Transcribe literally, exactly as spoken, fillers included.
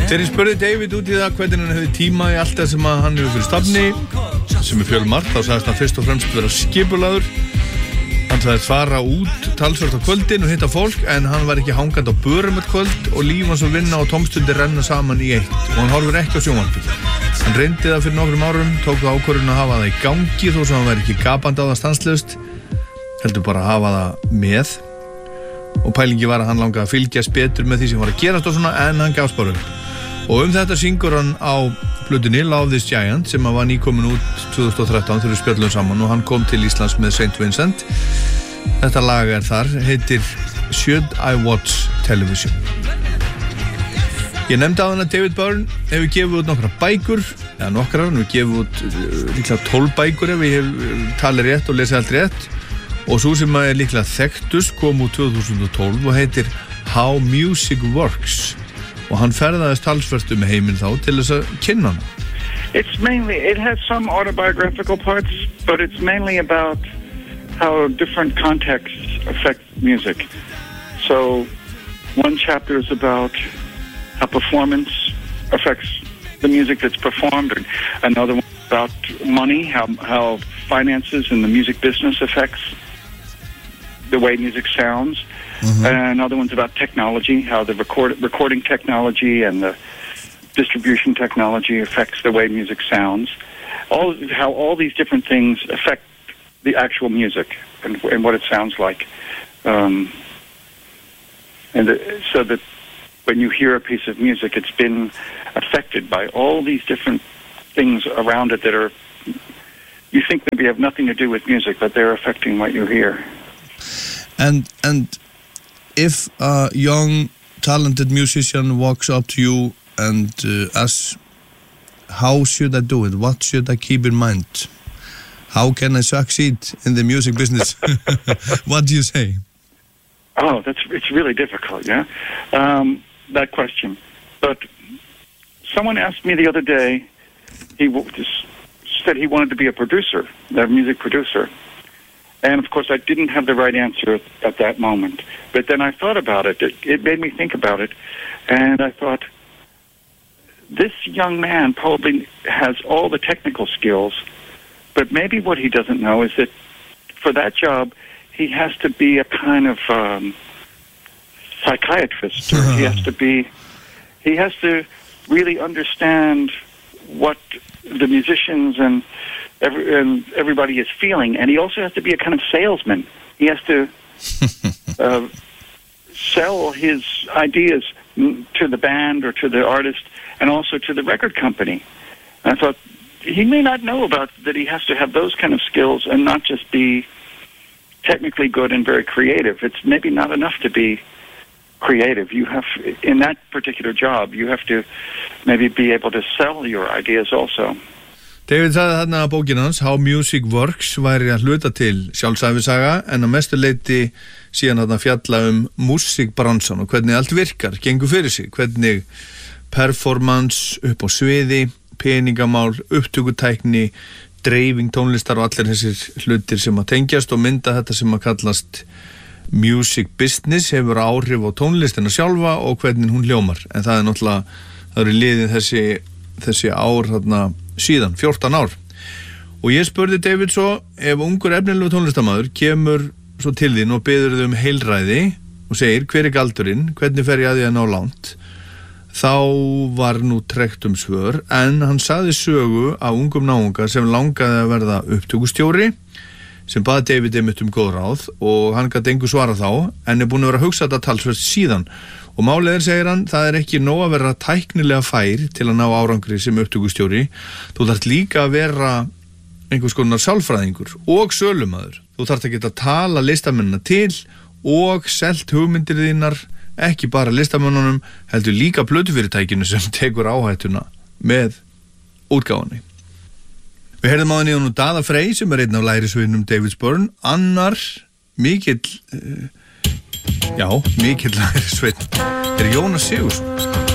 Þegar ég spurði David út í það hvernig hann hefði tíma í allt það sem að hann hefur fyrir stafni, sem er fjölmargt, þá sagðist hann fyrst og fremst vera skipulaður. Hann sagðist fara út talsvert á kvöldin og hitta fólk, en hann var ekki hangandi á börum eitt kvöld og líf hans og vinna og tómstundir renna saman í eitt og hann horfir ekki á sjónvarpið. Hann reyndi það fyrir nokkrum árum, tók það ákvörðun að hafa það í gangi þó sem hann væri ekki gapandi á það stanslaust, heldur bara að hafa það með. Og pælingi var að hann langaði að fylgjast betur með því sem var að gerast og svona, en hann gafst bara upp. Og um þetta syngur hann á plötunni Love This Giant sem var nýkomin út tvö þúsund og þrettán þegar við spjöllum saman og hann kom til Íslands með Saint Vincent. Þetta lag er þar, heitir Should I Watch Television. Ég nefndi á hann að David Byrne hefur gefið út nokkra bækur, eða nokkrar, hann hefur gefið út líklega tólf bækur ef ég hef talið rétt og lesið allt rétt. Og svo sem er líklega þekktust kom úr tvö þúsund og tólf og heitir How Music Works og hann ferðaðist talsvert um heiminn þá til þess að kynna hann. It's mainly, it has some autobiographical parts, but it's mainly about how different contexts affect music. So one chapter is about how performance affects the music that's performed, and another one about money, how how finances and the music business affects the way music sounds. Mm-hmm. And another one's about technology, how the record, recording technology and the distribution technology affects the way music sounds. All how all these different things affect the actual music and, and what it sounds like. Um, and the, so that when you hear a piece of music, it's been affected by all these different things around it that are, you think maybe have nothing to do with music, but they're affecting what you hear. And and if a young, talented musician walks up to you and uh, asks, how should I do it? What should I keep in mind? How can I succeed in the music business? What do you say? Oh, that's it's really difficult, yeah, um, that question. But someone asked me the other day, he w- said he wanted to be a producer, a music producer. And, of course, I didn't have the right answer at that moment. But then I thought about it. It, it made me think about it. And I thought, this young man probably has all the technical skills, but maybe what he doesn't know is that for that job, he has to be a kind of um, psychiatrist. Or he has to be, he has to really understand what the musicians and Every, and everybody is feeling, and he also has to be a kind of salesman. He has to uh, sell his ideas to the band or to the artist, and also to the record company. And I thought, he may not know about that he has to have those kind of skills and not just be technically good and very creative. It's maybe not enough to be creative. You have, in that particular job, you have to maybe be able to sell your ideas also. David sagði þarna að bókin hans, How Music Works, væri að hluta til sjálfsæfisaga en að mestu leyti síðan þarna fjalla um músikbransan og hvernig allt virkar, gengur fyrir sig, hvernig performance upp á sviði, peningamál, upptökutækni, dreifing tónlistar og allir þessir hlutir sem að tengjast og mynda þetta sem að kallast music business hefur áhrif á tónlistina sjálfa og hvernig hún hljómar. En það er náttúrulega, það eru liðin þessi, þessi ár þarna síðan, fjórtán ár. Og ég spurði David svo, ef ungur efnilegu tónlistarmaður kemur svo til þín og biður þig um heilræði og segir, hver er galdurinn, hvernig fer ég að því að ná langt, þá var nú tregt um svör, en hann sagði sögu af ungum náunga sem langaði að verða upptökustjóri, sem baði David einmitt um góð ráð og hann gat engu svara þá, en er búin að vera að hugsa þetta talsvert síðan. Og málega segir hann, það er ekki nóg að vera tæknilega fær til að ná árangri sem upptökustjóri. Þú þarft líka að vera einhvers konar sálfræðingur og sölumaður. Þú þarft að geta að tala listamennina til og selt hugmyndir þínar, ekki bara listamennunum, heldur líka plötufyrirtækinu sem tekur áhættuna með útgáfunni. Við heyrðum á henni og nú Daða Frey sem er einn af lærisveinum David Byrne, annar mikill... Uh, Já, mikill lærisveinn er Jónas Sigurðsson.